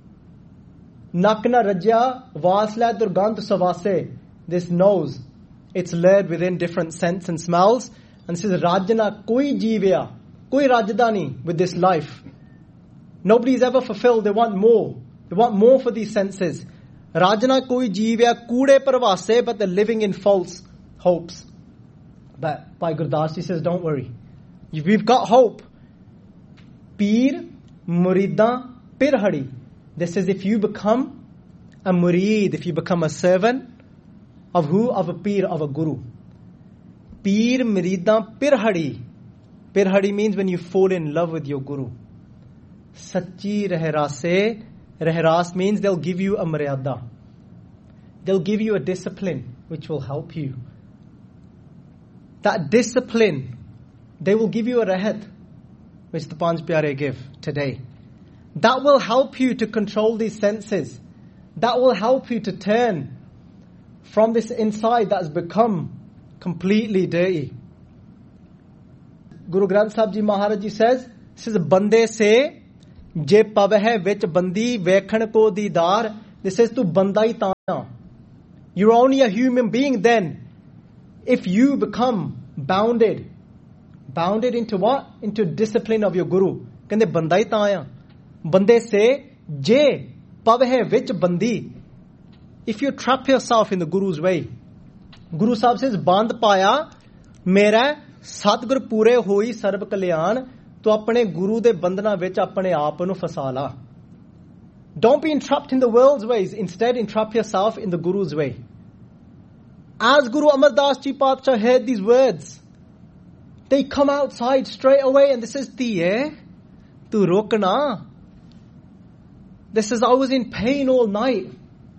Nak na rajya vasla durgant savase. This nose, it's lured within different scents and smells. And says, Rajna koi jeevya, koi rajdani with this life. Nobody is ever fulfilled. They want more. They want more for these senses. Rajna koi jeevya koode parvase, but they're living in false hopes. But Bhai Gurdas ji says, don't worry. We've got hope. Peer muridan pirhadi. This is if you become a murid, if you become a servant of who? Of a peer, of a guru. Peer muridan pirhadi. Pirhadi means when you fall in love with your guru. Sachi rehrase. Rehras means they'll give you a maryada. They'll give you a discipline which will help you. That discipline, they will give you a rehat, which the Panj Pyare give today. That will help you to control these senses. That will help you to turn from this inside that has become completely dirty. Guru Granth Sahib Ji Maharaj Ji says, this is bande se je paveh vich bandi vekhan ko didar. This says to bandai tana. You're only a human being then if you become bounded. Bounded into what? Into discipline of your guru. Kende bandai tana. Bande se je paveh vich bandi. If you trap yourself in the Guru's way, Guru Sahib says, Band paya mera Satgur pure hoi sarb kalyan, to apne Guru de bandana vich apne aap nu fasa la. Don't be entrapped in the world's ways. Instead, entrap yourself in the Guru's way. As Guru Amar Das Ji Patsha heard these words, they come outside straight away and this is Tiye, tu rokna. This is, I was in pain all night.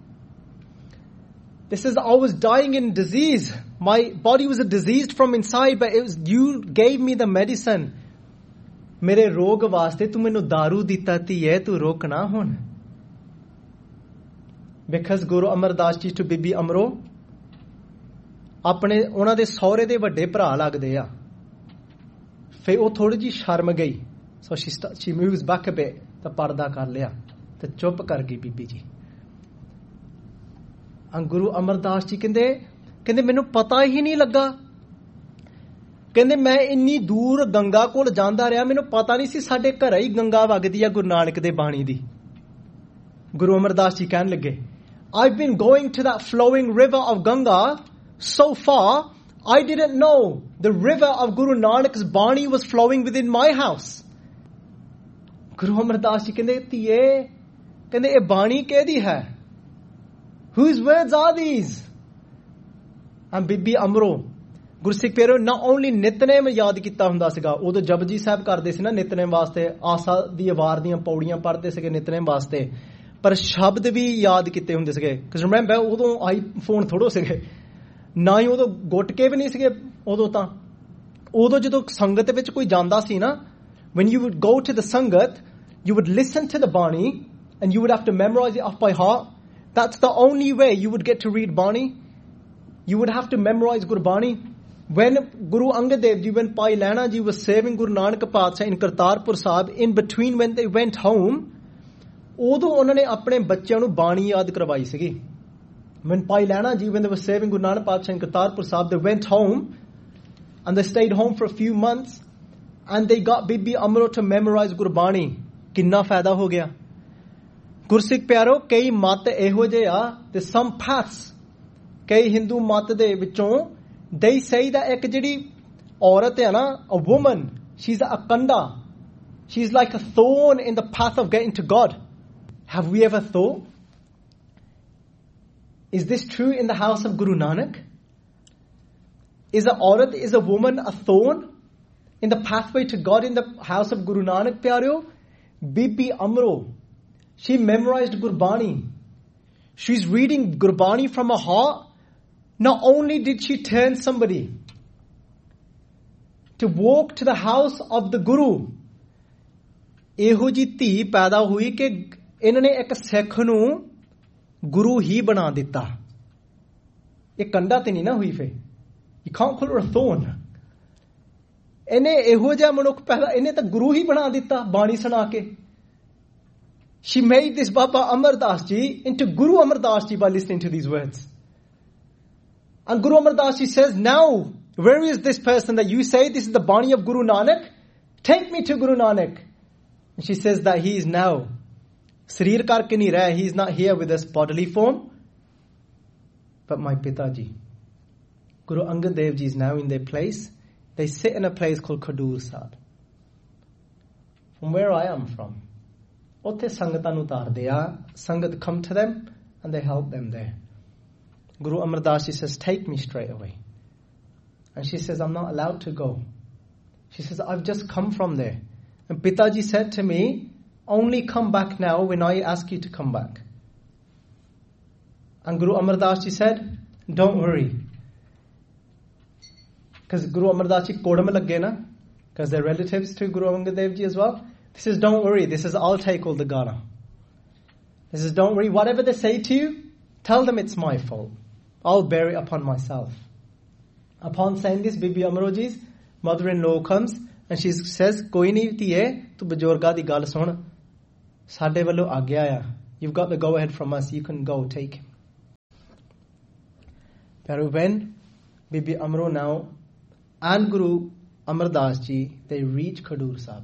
This is, I was dying in disease. My body was diseased from inside, but it was, you gave me the medicine. Mere rog vaste tu mainu daru dita tiye, tu rokna hun. Because Guru Amar Das Ji to Bibi Amro, apne ਉਹਨਾਂ ਦੇ ਸਹੁਰੇ ਦੇ ਵੱਡੇ ਭਰਾ ਲੱਗਦੇ ਆ. ਫਿਰ ਉਹ ਥੋੜੀ ਜੀ ਸ਼ਰਮ ਗਈ. So she she moves back a bit. ਤਾਂ ਪਰਦਾ ਕਰ ਲਿਆ ਤੇ ਚੁੱਪ ਕਰ ਗਈ ਬੀਬੀ ਜੀ. And Guru Amardas Ji ਕਹਿੰਦੇ ਕਹਿੰਦੇ ਮੈਨੂੰ ਪਤਾ ਹੀ ਨਹੀਂ ਲੱਗਾ. ਕਹਿੰਦੇ ਮੈਂ ਇੰਨੀ ਦੂਰ ਗੰਗਾ ਕੋਲ ਜਾਂਦਾ ਰਿਹਾ, ਮੈਨੂੰ ਪਤਾ ਨਹੀਂ ਸੀ ਸਾਡੇ ਘਰ ਹੀ ਗੰਗਾ ਵਗਦੀ ਆ ਗੁਰੂ ਨਾਨਕ ਦੇ ਬਾਣੀ ਦੀ. Guru Amardas Ji ਕਹਿਣ ਲੱਗੇ, I've been going to that flowing river of Ganga so far, I didn't know the river of Guru Nanak's Bani was flowing within my house. Guru Amardas Ji ਕਹਿੰਦੇ ਧੀਏ ਕਹਿੰਦੇ ਇਹ ਬਾਣੀ ਕਿਹਦੀ ਹੈ? Whose words are these? And Bibi Amro, ਗੁਰਸਿੱਖ ਪਿਆਰਿਓ, ਨਾ ਓਨਲੀ ਨਿਤਨੇਮ ਯਾਦ ਕੀਤਾ ਹੁੰਦਾ ਸੀਗਾ, ਉਦੋਂ ਜਪਜੀ ਸਾਹਿਬ ਕਰਦੇ ਸੀ ਨਾ ਨਿਤਨੇਮ ਵਾਸਤੇ, ਆਸਾ ਦੀ ਵਾਰ ਦੀਆਂ ਪੌੜੀਆਂ ਪੜ੍ਹਦੇ ਸੀਗੇ ਨਿਤਨੇਮ ਵਾਸਤੇ, ਪਰ ਸ਼ਬਦ ਵੀ ਯਾਦ ਕੀਤੇ ਹੁੰਦੇ ਸੀਗੇ। ਕਿਉਂਕਿ ਰਿਮੈਂਬਰ ਉਦੋਂ ਆਈਫੋਨ ਥੋੜੋ ਸੀਗੇ, ਨਾ ਹੀ ਉਦੋਂ ਗੁਟਕੇ ਵੀ ਨਹੀਂ ਸੀਗੇ ਉਦੋਂ। ਤਾਂ ਉਦੋਂ ਜਦੋਂ ਸੰਗਤ ਵਿੱਚ ਕੋਈ ਜਾਂਦਾ ਸੀ ਨਾ, when you would go to the sangat, you would listen to the Bani and you would have to memorize it off by heart. That's the only way you would get to read Bani. You would have to memorize Gurbani. When Guru Angad Dev Ji, when Pai Lehna Ji was serving Guru Nanak Padshah in Kartarpur Sahib, in between when they went home, ਉਦੋਂ ਉਹਨਾਂ ਨੇ ਆਪਣੇ ਬੱਚਿਆਂ ਨੂੰ ਬਾਣੀ ਯਾਦ ਕਰਵਾਈ ਸੀਗੀ। When Pai Lehna Ji, when they were serving Guru Nanak Padshah in Kartarpur Sahib, they went home and they stayed home for a few months and they got Bibi Amro to memorize Gurbani. ਕਿੰਨਾ ਫਾਇਦਾ ਹੋ ਗਿਆ। ਗੁਰਸਿੱਖ ਪਿਆਰੋ, ਕਈ ਮਤ ਇਹੋ ਜਿਹੇ ਆ, ਤੇ some paths, ਕਈ ਹਿੰਦੂ ਮਤ ਦੇ ਵਿੱਚੋਂ they say that ਇੱਕ ਜਿਹੜੀ ਔਰਤ ਹੈ ਨਾ, a woman, she's a kanda, she's like a thorn in the path of getting to God. Have we ever thought, is this true in the house of Guru Nanak? Is a aurat, is a woman a thorn in the pathway to God in the house of Guru Nanak pyareo? Bibi Amro, she memorized Gurbani. She's reading Gurbani from her heart. Not only did she turn somebody to walk to the house of the Guru, ਇਹੋ ਜੀ ਧੀ ਪੈਦਾ ਹੋਈ ਕਿ ਇਹਨਾਂ ਨੇ ਇੱਕ ਸਿੱਖ ਨੂੰ ਗੁਰੂ ਹੀ ਬਣਾ ਦਿੱਤਾ। ਇਹ ਕੰਡਾ ਤੇ ਨਹੀਂ ਨਾ ਹੋਈ ਫੇ, you can't call her a thorn. ਇਹਨੇ ਇਹੋ ਜਿਹਾ ਮਨੁੱਖ ਪੈਦਾ, ਇਹਨੇ ਤਾਂ ਗੁਰੂ ਹੀ ਬਣਾ ਦਿੱਤਾ ਬਾਣੀ ਸੁਣਾ ਕੇ। She made this Baba Amar Das Ji into Guru Amar Das Ji by listening to these words. And Guru Amar Das Ji says, now, where is this person that you say this is the Bani of Guru Nanak? Take me to Guru Nanak. And she says that he is now. Sarir karke nahi raha, he is not here with us bodily form. But my Pitaji, Guru Angad Dev Ji is now in their place. They sit in a place called Khadur Sahib. From where I am from. Otte Sangatan utarde a, Sangat come to them and they help them there. Guru Amar Das Ji says, take me straight away. And she says, I'm not allowed to go. She says, I've just come from there. And Pitaji said to me, only come back now when I ask you to come back. And Guru Amar Das Ji said, don't worry. Because Guru Amar Das Ji kodam lagge na, because they're relatives to Guru Angad Dev Ji as well. This is, don't worry, this is, I'll take all the gana. This is, don't worry, whatever they say to you, tell them it's my fault. I'll bear it upon myself. Upon saying this, Bibi Amro Ji's mother-in-law comes and she says, Koi nahi tiye, tu bajorga di gal sun. Sade wallo agya ya. You've got the go-ahead from us, you can go, take him. But when Bibi Amro now and Guru Amar Das Ji, they reach Khadur Sahib.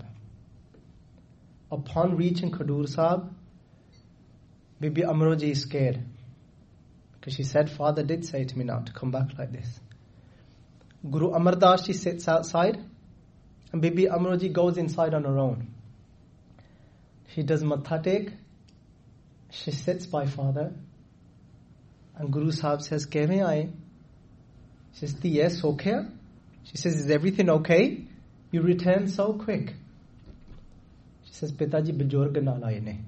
Upon reaching Khadur Sahib, Bibi Amro Ji is scared. Because she said, Father did say to me not to come back like this. Guru Amar Das Ji sits outside and Bibi Amro Ji goes inside on her own. She does matha tek. She sits by Father. And Guru Sahib says, Kevin aaye? She says, yes, okay. She says, is everything okay? You return so quick. She says, Pitaji bajorg naal aaye ne.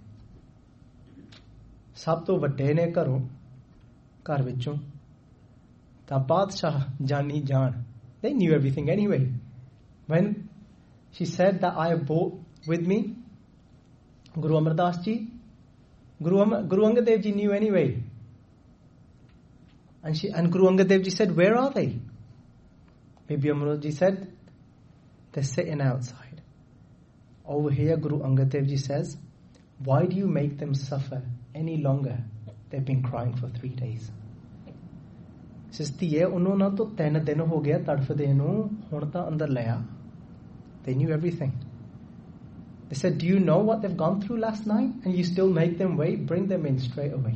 Sab to vadde ne ਘਰੋਂ ਘਰ ਵਿੱਚੋਂ ਤਾਂ ਬਾਦਸ਼ਾਹ ਜਾਨੀ ਜਾਣ. They knew everything anyway. When she said that I have brought with me Guru Amar Das Ji, Guru, Am- Guru Angad Dev Ji knew anyway. And she and Guru Angad Dev Ji said, where are they? Bibi Amro Ji said, they're sitting outside. Over here, Guru Angad Dev Ji says, why do you make them suffer any longer? They've been crying for three days. Says, ਧੀਏ ਉਹਨੂੰ ਨਾ ਤੋਂ ਤਿੰਨ ਦਿਨ ਹੋ ਗਿਆ ਤੜਫਦੇ ਨੂੰ, ਹੁਣ ਤਾਂ ਅੰਦਰ ਲਿਆ. They knew everything. They said, do you know what they've gone through last night? And you still make them wait? Bring them in straight away.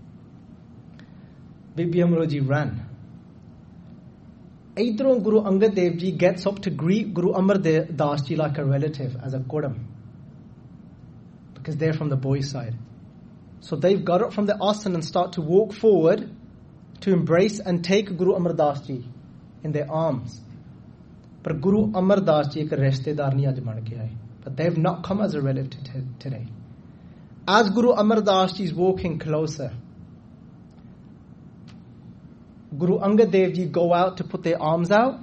Bibi Amro Ji ran. Idron Guru Angad Dev Ji gets up to greet Guru Amar Das Ji like a relative, as a kodam. Because they're from the boys' side. So they've got up from the asan and start to walk forward to embrace and take Guru Amar Das Ji. in their arms. But Guru Amar Das ji ek rishtedar nahi aj ban ke aaye. But they have not come as a relative t- today. As Guru Amar Das ji is walking closer, Guru Angad Dev ji go out to put their arms out,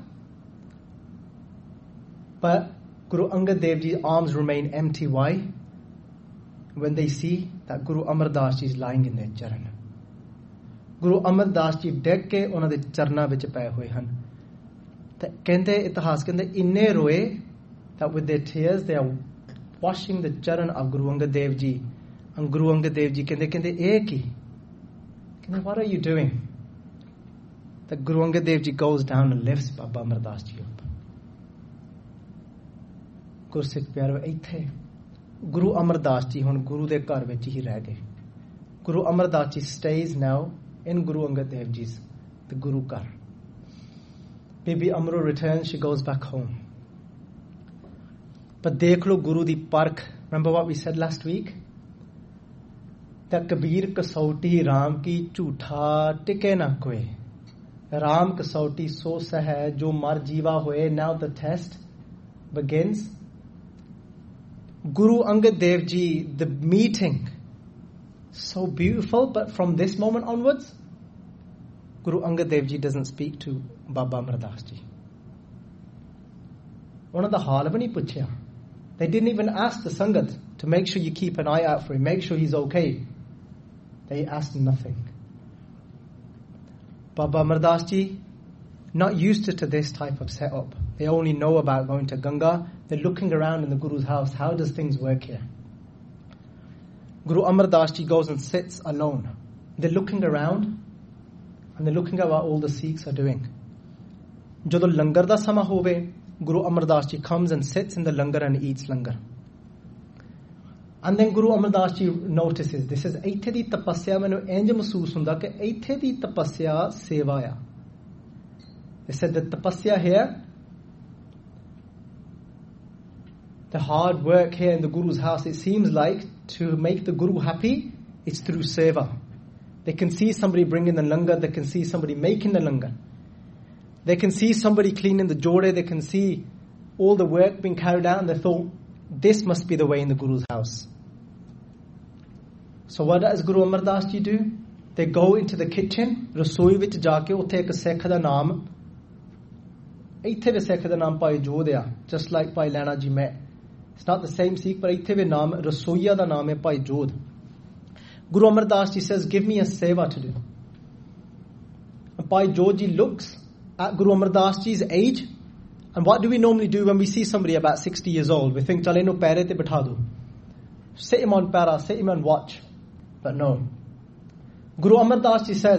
but Guru Angad Dev ji's arms remain empty. Why? When they see that Guru Amar Das ji is lying in their charan. Guru Amar Das ji deg ke ਉਹਨਾਂ ਦੇ ਚਰਨਾਂ ਵਿੱਚ ਪਏ ਹੋਏ ਹਨ. ਤੇ ਕਹਿੰਦੇ ਇਤਿਹਾਸ ਕਹਿੰਦੇ ਇੰਨੇ ਰੋਏ that with their tears they are washing the charan of Guru Angad Dev ji. And Guru Angad Dev ji ਕਹਿੰਦੇ ਕਹਿੰਦੇ ਇਹ ਕੀ? ਕਹਿੰਦੇ what are you doing? That Guru Angad Dev ji goes down and lifts Baba Amar Das ji up. ਗੁਰਸਿੱਖ ਪਿਆਰੋ ਇੱਥੇ Guru Amar Das ji ਹੁਣ ਗੁਰੂ ਦੇ ਘਰ ਵਿੱਚ ਹੀ ਰਹਿ ਗਏ. Guru Amar Das ji stays now in Guru Angad Dev ji's the Guru Ghar. Bibi Amro returns, she goes back home. But dekh lo Guru di park. Remember what we said last week? That Kabir kasauti Ram ki jhootha tike na koi. Ram kasauti so sa hai jo mar jiva hoye. Now the test begins. Guru Angad Dev ji, the meeting, so beautiful, but from this moment onwards, Guru Angad Dev ji doesn't speak to Baba Amar Das ji. One of the hal bhi nahi puchya. They didn't even ask the Sangat to make sure you keep an eye out for him, make sure he's okay. They asked nothing. Baba Amar Das ji, not used to, to this type of setup. They only know about going to Ganga. They're looking around in the Guru's house. How does things work here? Guru Amar Das ji goes and sits alone. They're looking around and they're looking at what all the Sikhs are doing. Jadon langar da sama hove, Guru Amar Das ji comes and sits in the langar and eats langar. And then Guru Amar Das ji notices, this is aithe di tapasya manu enj mahsoos hunda ke aithe di tapasya sevaya. They said that tapasya here, the hard work here in the Guru's house, it seems like to make the Guru happy, it's through seva. They can see somebody bringing the langar, they can see somebody making the langar. They can see somebody cleaning the jode, they can see all the work being carried out, and they thought, this must be the way in the Guru's house. So what does Guru Amar Das ji do? They go into the kitchen, rasoi vich jaake, utthe ek Sikh da naam, aithe ve Sikh da naam Bhai Jodh, just like Bhai Laina ji met. It's not the same Sikh, but aithe ve naam, rasoiya da naam hai Bhai Jodh. Guru Amar Das ji says, give me a seva to do. And Bhai Jodh ji looks at Guru Amar Das ji's age, and what do we normally do when we see somebody about sixty years old? We think, chale no pere te bitha do. Sit him on para, sit him on watch. But no. Guru Amar Das ji says,